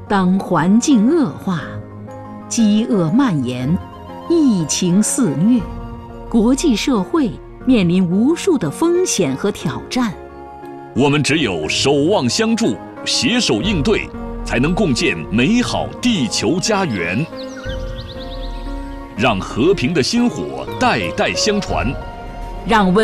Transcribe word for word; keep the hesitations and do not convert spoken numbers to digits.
当环境恶化，饥饿蔓延，疫情肆虐，国际社会面临无数的风险和挑战。 我们只有守望相助，携手应对，才能共建美好地球家园。让和平的薪火代代相传， 让温